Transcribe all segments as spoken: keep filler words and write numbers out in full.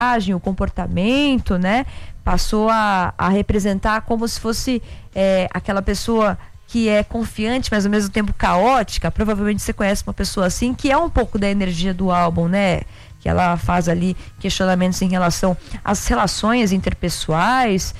o comportamento, né? Passou a, a representar como se fosse é, aquela pessoa que é confiante, mas ao mesmo tempo caótica. Provavelmente você conhece uma pessoa assim, que é um pouco da energia do álbum, né? Que ela faz ali questionamentos em relação às relações interpessoais,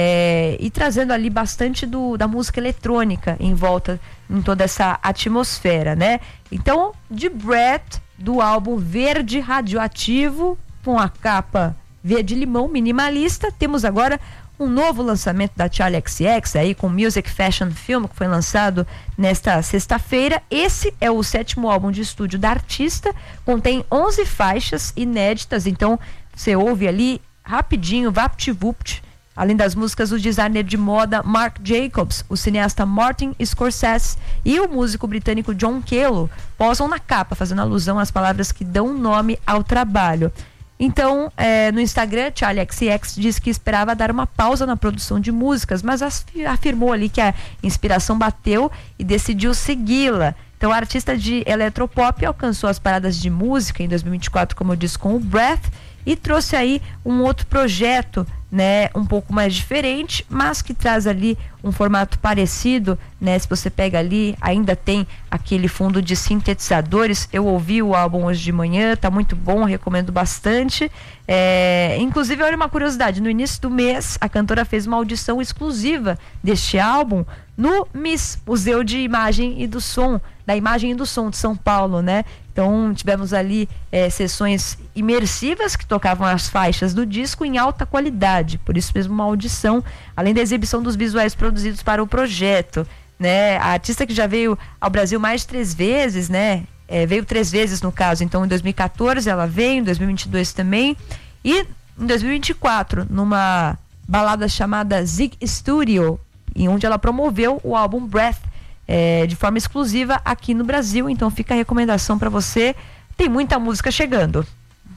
é, e trazendo ali bastante do, da música eletrônica em volta, em toda essa atmosfera, né? Então, de Breath, do álbum Verde Radioativo, com a capa verde-limão minimalista, temos agora um novo lançamento da Charli X C X aí com Music Fashion Film, que foi lançado nesta sexta-feira. Esse é o sétimo álbum de estúdio da artista, contém onze faixas inéditas, então você ouve ali rapidinho, vapt-vupt. Além das músicas, o designer de moda Marc Jacobs, o cineasta Martin Scorsese e o músico britânico John Cale posam na capa, fazendo alusão às palavras que dão nome ao trabalho. Então, é, no Instagram, Charli X C X disse que esperava dar uma pausa na produção de músicas, mas afirmou ali que a inspiração bateu e decidiu segui-la. Então, a artista de eletropop alcançou as paradas de música em dois mil e vinte e quatro, como eu disse, com o Breath, e trouxe aí um outro projeto, né, um pouco mais diferente, mas que traz ali um formato parecido, né? Se você pega ali, ainda tem aquele fundo de sintetizadores. Eu ouvi o álbum hoje de manhã, tá muito bom, recomendo bastante. É, inclusive, olha uma curiosidade, no início do mês a cantora fez uma audição exclusiva deste álbum no M I S, Museu de Imagem e do Som, da Imagem e do Som de São Paulo, né? Então tivemos ali é, sessões imersivas que tocavam as faixas do disco em alta qualidade, por isso mesmo uma audição, além da exibição dos visuais produzidos para o projeto, né? A artista que já veio ao Brasil mais de três vezes, né? É, veio três vezes no caso, então em dois mil e quatorze ela veio, em dois mil e vinte e dois também, e em dois mil e vinte e quatro numa balada chamada Zig Studio, em onde ela promoveu o álbum Breath, É, de forma exclusiva aqui no Brasil. Então fica a recomendação para você, tem muita música chegando.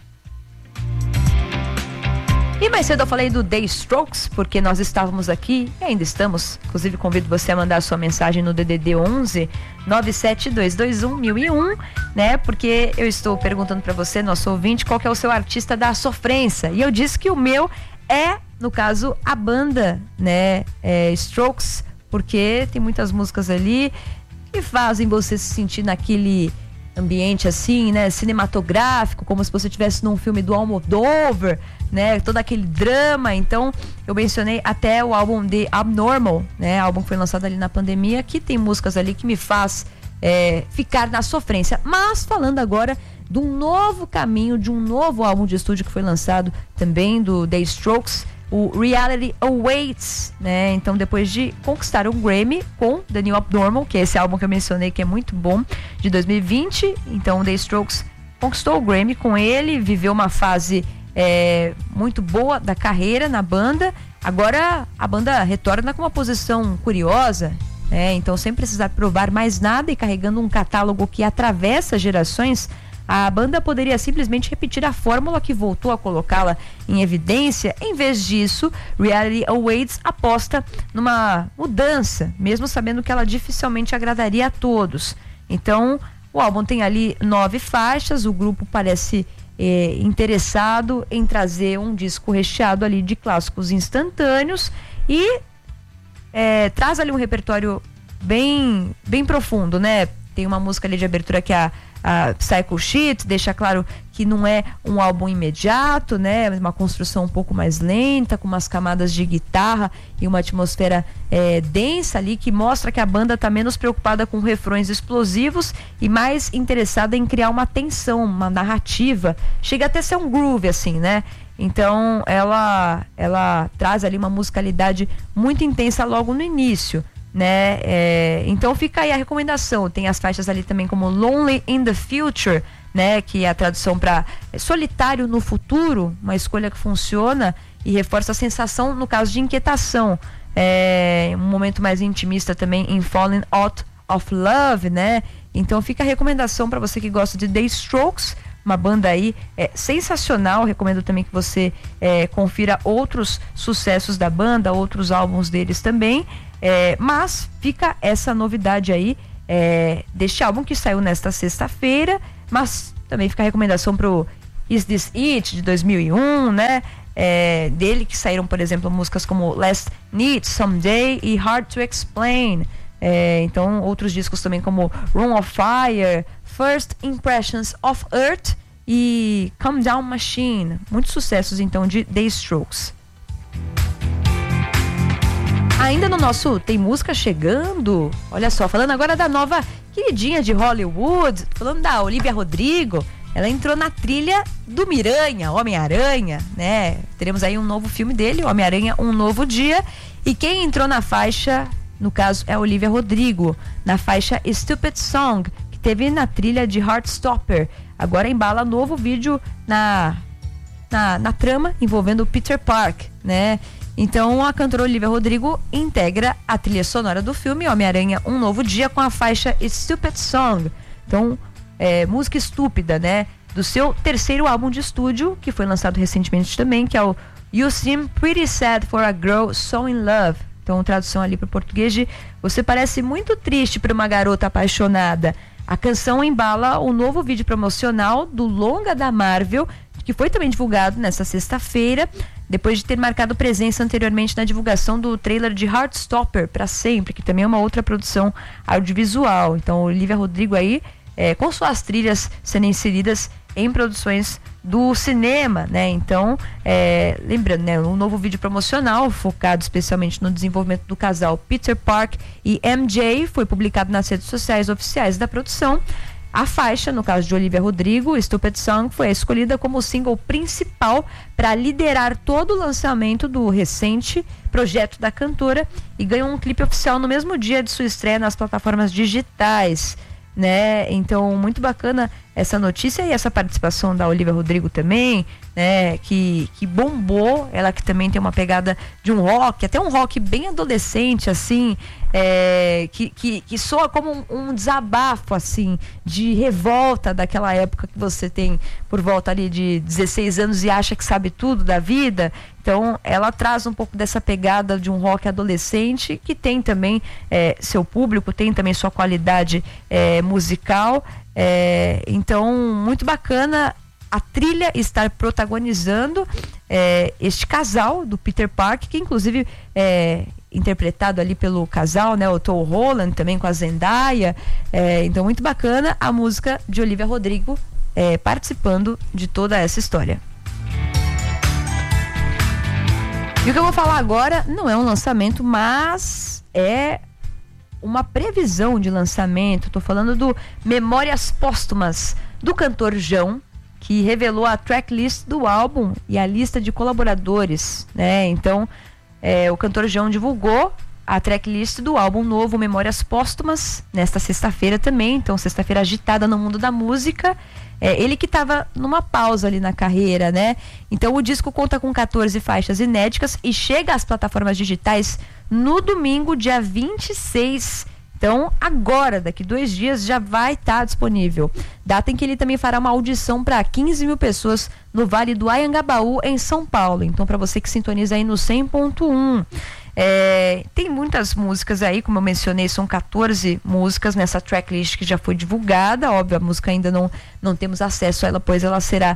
E mais cedo eu falei do The Strokes, porque nós estávamos aqui e ainda estamos, inclusive convido você a mandar a sua mensagem no D D D onze nove sete dois dois um mil e um, né? Porque eu estou perguntando para você, nosso ouvinte, qual que é o seu artista da sofrência, e eu disse que o meu é, no caso, a banda, né, é, Strokes, porque tem muitas músicas ali que fazem você se sentir naquele ambiente assim, né, cinematográfico, como se você estivesse num filme do Almodóvar, né, todo aquele drama. Então eu mencionei até o álbum The Abnormal, né, álbum que foi lançado ali na pandemia, que tem músicas ali que me faz é, ficar na sofrência. Mas falando agora de um novo caminho, de um novo álbum de estúdio que foi lançado também do The Strokes, o Reality Awaits, né? Então, depois de conquistar o Grammy com The New Abnormal, que é esse álbum que eu mencionei que é muito bom, de dois mil e vinte, então The Strokes conquistou o Grammy com ele, viveu uma fase é, muito boa da carreira na banda. Agora a banda retorna com uma posição curiosa, né? Então, sem precisar provar mais nada e carregando um catálogo que atravessa gerações, a banda poderia simplesmente repetir a fórmula que voltou a colocá-la em evidência. Em vez disso, Reality Awaits aposta numa mudança, mesmo sabendo que ela dificilmente agradaria a todos. Então, o álbum tem ali nove faixas, o grupo parece eh, interessado em trazer um disco recheado ali de clássicos instantâneos e eh, traz ali um repertório bem, bem profundo, né? Tem uma música ali de abertura que é a a Psycho Shit, deixa claro que não é um álbum imediato, né? Uma construção um pouco mais lenta, com umas camadas de guitarra e uma atmosfera é, densa ali, que mostra que a banda está menos preocupada com refrões explosivos e mais interessada em criar uma tensão, uma narrativa. Chega até a ser um groove, assim, né? Então ela, ela traz ali uma musicalidade muito intensa logo no início, né? É, então fica aí a recomendação. Tem as faixas ali também como Lonely in the Future, né? Que é a tradução para solitário no futuro, uma escolha que funciona e reforça a sensação no caso de inquietação. É, um momento mais intimista também em Falling Out of Love, né? Então fica a recomendação para você que gosta de The Strokes, uma banda aí é, sensacional. Recomendo também que você é, confira outros sucessos da banda, outros álbuns deles também. É, mas fica essa novidade aí é, deste álbum que saiu nesta sexta-feira, mas também fica a recomendação pro Is This It, de dois mil e um, né? É, dele que saíram, por exemplo, músicas como Last Need, Someday e Hard to Explain. É, então, outros discos também como Room of Fire, First Impressions of Earth e Calm Down Machine. Muitos sucessos, então, de The Strokes. Ainda no nosso Tem Música Chegando, olha só, falando agora da nova queridinha de Hollywood, falando da Olivia Rodrigo. Ela entrou na trilha do Miranha, Homem-Aranha, né? Teremos aí um novo filme dele, Homem-Aranha, Um Novo Dia. E quem entrou na faixa, no caso, é a Olivia Rodrigo, na faixa Stupid Song, que teve na trilha de Heartstopper. Agora embala novo vídeo na, na, na trama envolvendo o Peter Park, né? Então a cantora Olivia Rodrigo integra a trilha sonora do filme Homem-Aranha, Um Novo Dia, com a faixa Stupid Song. Então, É, música estúpida, né? Do seu terceiro álbum de estúdio, que foi lançado recentemente também, que é o You Seem Pretty Sad for a Girl So In Love. Então, tradução ali para o português de Você parece muito triste para uma garota apaixonada. A canção embala o novo vídeo promocional do longa da Marvel, que foi também divulgado nessa sexta-feira, depois de ter marcado presença anteriormente na divulgação do trailer de Heartstopper, Pra Sempre, que também é uma outra produção audiovisual. Então, Olivia Rodrigo aí, É, com suas trilhas sendo inseridas em produções do cinema, né? Então, é, lembrando, né, um novo vídeo promocional focado especialmente no desenvolvimento do casal Peter Park e M J foi publicado nas redes sociais oficiais da produção. A faixa, no caso de Olivia Rodrigo, Stupid Song, foi escolhida como o single principal para liderar todo o lançamento do recente projeto da cantora e ganhou um clipe oficial no mesmo dia de sua estreia nas plataformas digitais, né? Então, muito bacana essa notícia e essa participação da Olivia Rodrigo também, né? Que, que bombou, ela que também tem uma pegada de um rock, até um rock bem adolescente, assim, é, que, que, que soa como um, um desabafo, assim, de revolta daquela época que você tem por volta ali de dezesseis anos e acha que sabe tudo da vida. Então, ela traz um pouco dessa pegada de um rock adolescente, que tem também é, seu público, tem também sua qualidade é, musical. É, então, muito bacana a trilha estar protagonizando é, este casal do Peter Park, que inclusive é interpretado ali pelo casal, né, o Tom Holland, também com a Zendaya. É, então, muito bacana a música de Olivia Rodrigo é, participando de toda essa história. E o que eu vou falar agora não é um lançamento, mas é uma previsão de lançamento. Estou falando do Memórias Póstumas, do cantor João, que revelou a tracklist do álbum e a lista de colaboradores, né? Então, é, o cantor João divulgou a tracklist do álbum novo Memórias Póstumas nesta sexta-feira também. Então, sexta-feira agitada no mundo da música. É, ele que estava numa pausa ali na carreira, né? Então o disco conta com quatorze faixas inéditas e chega às plataformas digitais no domingo, dia vinte e seis. Então agora, daqui dois dias, já vai estar tá disponível. Data em que ele também fará uma audição para quinze mil pessoas no Vale do Anhangabaú, em São Paulo. Então, para você que sintoniza aí no cem ponto um. É, tem muitas músicas aí, como eu mencionei, são quatorze músicas nessa tracklist que já foi divulgada. Óbvio, a música ainda não, não temos acesso a ela, pois ela será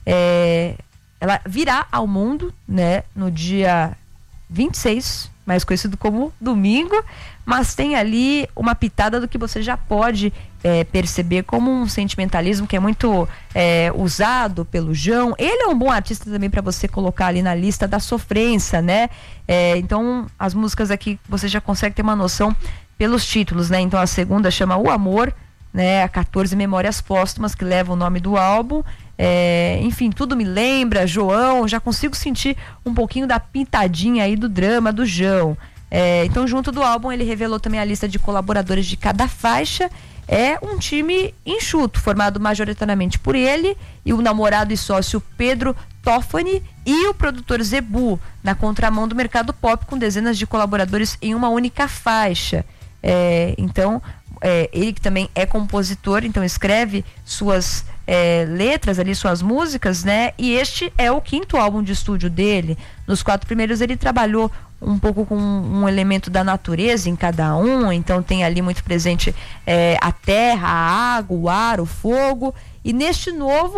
é, ela virá ao mundo, né, no dia vinte e seis, mais conhecido como domingo, mas tem ali uma pitada do que você já pode é, perceber como um sentimentalismo que é muito é, usado pelo João. Ele é um bom artista também para você colocar ali na lista da sofrência, né? É, então as músicas aqui você já consegue ter uma noção pelos títulos, né? Então a segunda chama O Amor, né? A quatorze Memórias Póstumas, que leva o nome do álbum. É, enfim, tudo me lembra, João. Já consigo sentir um pouquinho da pintadinha aí do drama do João. É, então, junto do álbum, ele revelou também a lista de colaboradores de cada faixa. É um time enxuto, formado majoritariamente por ele e o namorado e sócio Pedro Toffani e o produtor Zebu, na contramão do mercado pop, com dezenas de colaboradores em uma única faixa. É, então, é, ele que também é compositor, então escreve suas é, letras ali, suas músicas, né? E este é o quinto álbum de estúdio dele. Nos quatro primeiros ele trabalhou um pouco com um elemento da natureza em cada um, então tem ali muito presente é, a terra, a água, o ar, o fogo. E neste novo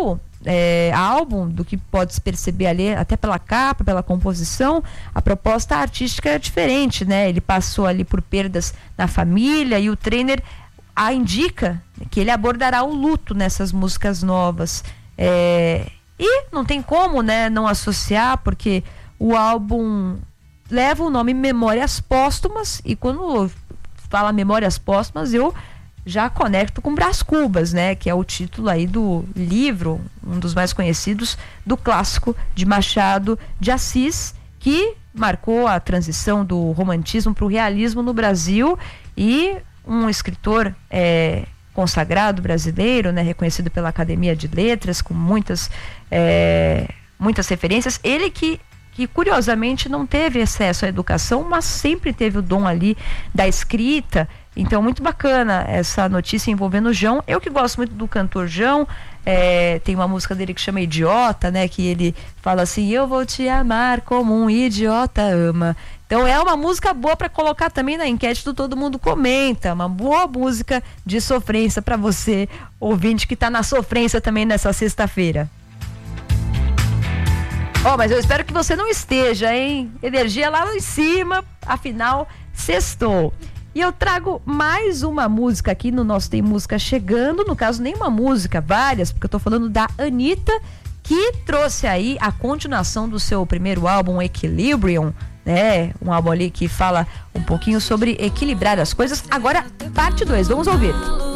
é, álbum, do que pode se perceber ali, até pela capa, pela composição, a proposta artística é diferente, né? Ele passou ali por perdas na família e o Trainer a indica que ele abordará o luto nessas músicas novas. É, e não tem como, né, não associar, porque o álbum leva o nome Memórias Póstumas, e quando fala Memórias Póstumas, eu já conecto com Brás Cubas, né, que é o título aí do livro, um dos mais conhecidos, do clássico de Machado de Assis, que marcou a transição do romantismo para o realismo no Brasil, e um escritor é, consagrado brasileiro, né, reconhecido pela Academia de Letras, com muitas, é, muitas referências. Ele que, que, curiosamente, não teve acesso à educação, mas sempre teve o dom ali da escrita. Então, muito bacana essa notícia envolvendo o João. Eu que gosto muito do cantor João, é, tem uma música dele que chama Idiota, né, que ele fala assim: eu vou te amar como um idiota ama. Então é uma música boa para colocar também na enquete do Todo Mundo Comenta, uma boa música de sofrência para você, ouvinte que está na sofrência também nessa sexta-feira. Ó, oh, mas eu espero que você não esteja, hein? Energia lá em cima, afinal, sextou. E eu trago mais uma música aqui no nosso Tem Música Chegando, no caso nem uma música, várias, porque eu tô falando da Anitta, que trouxe aí a continuação do seu primeiro álbum, Equilibrium, né? Um álbum ali que fala um pouquinho sobre equilibrar as coisas. Agora, parte dois, vamos ouvir.